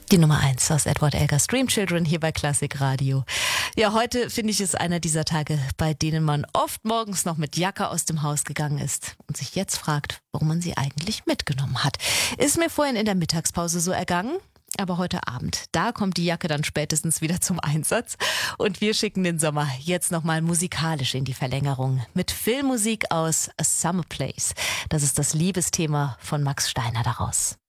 Die Nummer 1 aus Edward Elgar's Dream Children hier bei Klassik Radio. Ja, heute finde ich es einer dieser Tage, bei denen man oft morgens noch mit Jacke aus dem Haus gegangen ist und sich jetzt fragt, warum man sie eigentlich mitgenommen hat. Ist mir vorhin in der Mittagspause so ergangen, aber heute Abend, da kommt die Jacke dann spätestens wieder zum Einsatz. Und wir schicken den Sommer jetzt nochmal musikalisch in die Verlängerung mit Filmmusik aus A Summer Place. Das ist das Liebesthema von Max Steiner daraus.